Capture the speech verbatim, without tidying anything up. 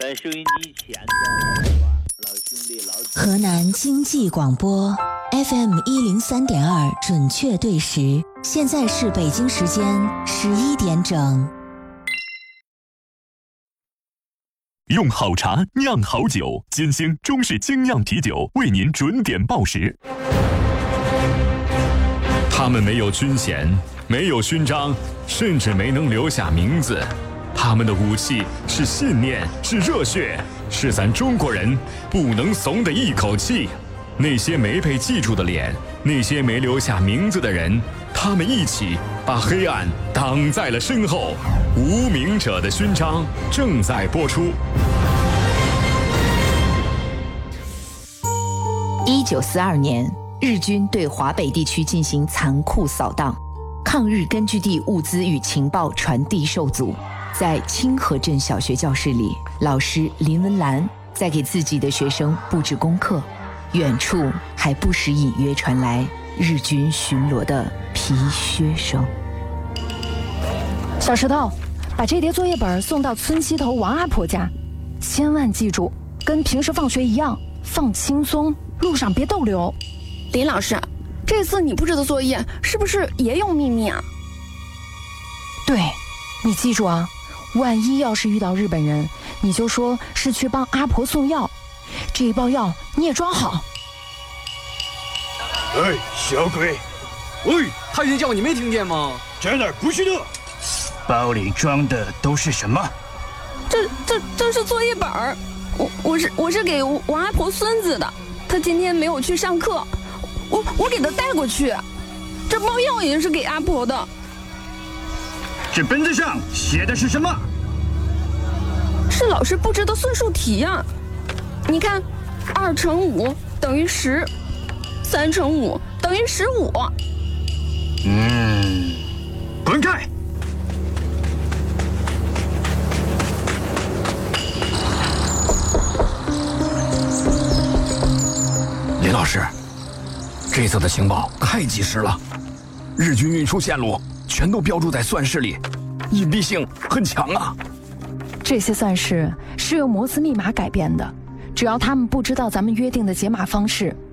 呃，收音机前的老老兄弟老姐， 河南经济广播 F M 一零三点二准确对时，现在是北京时间十一点整。 用好茶酿好酒，金星中式精酿啤酒为您准点报时。他们没有军衔，没有勋章，甚至没能留下名字。他们的武器是信念，是热血，是咱中国人不能怂的一口气。那些没被记住的脸，那些没留下名字的人，他们一起把黑暗挡在了身后。无名者的勋章正在播出。 一九四二年，日军对华北地区进行残酷扫荡，抗日根据地物资与情报传递受阻。在清河镇小学教室里，老师林文兰在给自己的学生布置功课，远处还不时隐约传来日军巡逻的皮靴声。 小石头，把这叠作业本送到村西头王阿婆家，千万记住，跟平时放学一样，放轻松，路上别逗留。 林老师，这次你布置的作业是不是也有秘密啊？ 对，你记住啊，万一要是遇到日本人，你就说是去帮阿婆送药，这一包药你也装好。 哎，小鬼！ 喂，太监叫你没听见吗？ 在哪儿？不许动！包里装的都是什么？ 这这这是作业本儿，我我是我是给王阿婆孙子的，他今天没有去上课，我我给他带过去。这包药也是给阿婆的。 这本子上写的是什么？ 是老师布置的算术题呀、啊。你看，二乘五等于十，三乘五等于十五。 嗯，滚开！ 林老师，这次的情报太及时了，日军运输线路全都标注在算式里，隐蔽性很强啊。 这些算式是用摩斯密码改编的，只要他们不知道咱们约定的解码方式，